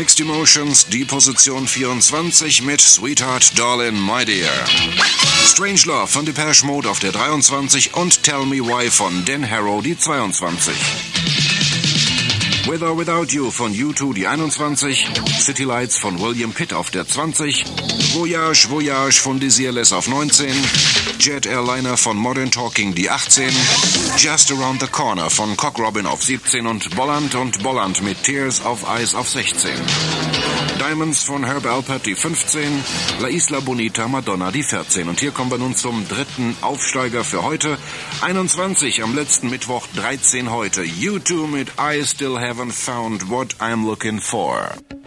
Mixed Emotions, die Position 24 mit Sweetheart Darling My Dear. Strange Love von Depeche Mode auf der 23 und Tell Me Why von Dan Harrow die 22. With or Without You von U2 die 21, City Lights von William Pitt auf der 20, Voyage Voyage von Desireless auf 19, Jet Airliner von Modern Talking die 18, Just Around the Corner von Cock Robin auf 17 und Bolland mit Tears of Ice auf 16. Diamonds von Herb Alpert die 15, La Isla Bonita Madonna die 14. Und hier kommen wir nun zum dritten Aufsteiger für heute. 21 am letzten Mittwoch, 13 heute. U2 mit I Still Haven't Found What I'm Looking For.